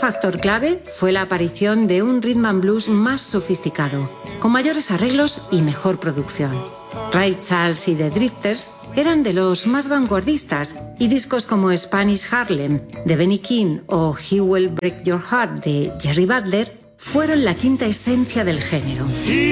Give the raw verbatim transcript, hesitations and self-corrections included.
factor clave fue la aparición de un rhythm and blues más sofisticado, con mayores arreglos y mejor producción. Ray Charles y The Drifters eran de los más vanguardistas y discos como Spanish Harlem de Benny King o He Will Break Your Heart de Jerry Butler fueron la quinta esencia del género.